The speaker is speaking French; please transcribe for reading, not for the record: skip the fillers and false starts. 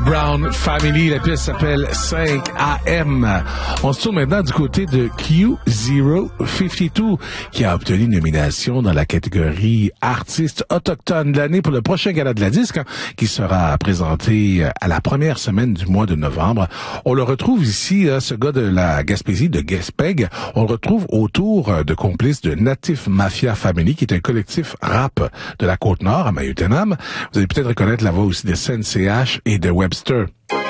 Brown Family. La pièce s'appelle 5 AM. On se tourne maintenant du côté de Q052 qui a obtenu une nomination dans la catégorie artiste autochtone de l'année pour le prochain gala de la disque qui sera présenté à la première semaine du mois de novembre. On le retrouve ici, ce gars de la Gaspésie, de Gaspeg. On le retrouve autour de complices de Natif Mafia Family qui est un collectif rap de la Côte-Nord à Mayotenam. Vous allez peut-être reconnaître la voix aussi de SNCH et de Webster.